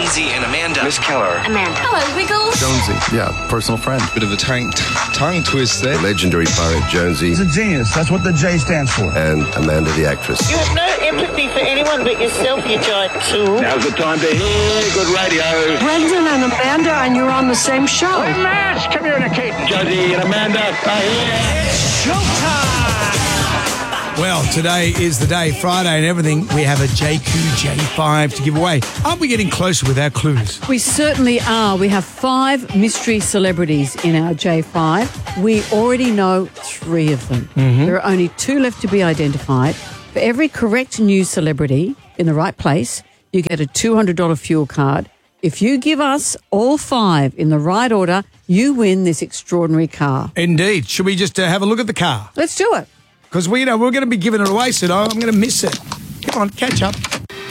Jonesy and Amanda. Miss Keller. Amanda. Hello, Wiggles. Jonesy, yeah, personal friend. Bit of a tongue twist there. The legendary pirate Jonesy. He's a genius. That's what the J stands for. And Amanda the actress. You have no empathy for anyone but yourself, you giant tool. Now's the time to hear good radio. Brendan and Amanda, and you're on the same show. We're mass communicating. Jonesy and Amanda are here. It's showtime! Well, today is the day, Friday and everything. We have a JQ J5 to give away. Aren't we getting closer with our clues? We certainly are. We have 5 mystery celebrities in our J5. We already know 3 of them. There are only 2 left to be identified. For every correct news celebrity in the right place, you get a $200 fuel card. If you give us all 5 in the right order, you win this extraordinary car. Indeed. Should we just have a look at the car? Let's do it. Because we're going to be giving it away, so I'm going to miss it. Come on, catch up.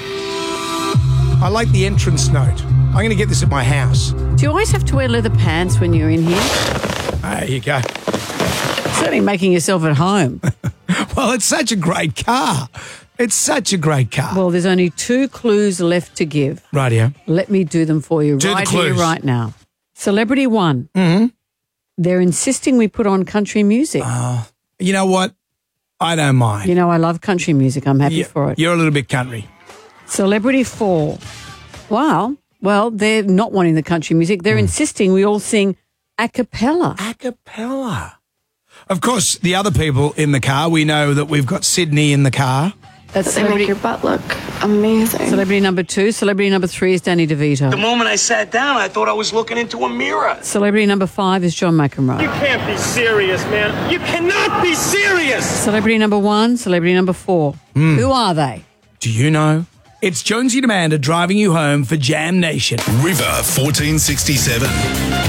I like the entrance note. I'm going to get this at my house. Do you always have to wear leather pants when you're in here? There you go. Certainly making yourself at home. Well, it's such a great car. It's such a great car. Well, there's only 2 clues left to give. Rightio. Let me do them for you Do right the clues. here, right now. Celebrity 1. They're insisting we put on country music. You know what? I don't mind. You know, I love country music. I'm happy for it. You're a little bit country. Celebrity 4. Wow. Well, they're not wanting the country music. They're insisting we all sing a cappella. A cappella. Of course, the other people in the car, we know that we've got Sydney in the car. That's They make your butt look amazing. Celebrity number 2. Celebrity number 3 is Danny DeVito. The moment I sat down, I thought I was looking into a mirror. Celebrity number 5 is John McEnroe. You can't be serious, man. You cannot be serious. Celebrity number 1, celebrity number 4. Who are they? Do you know? It's Jonesy and Amanda driving you home for Jam Nation. River 1467.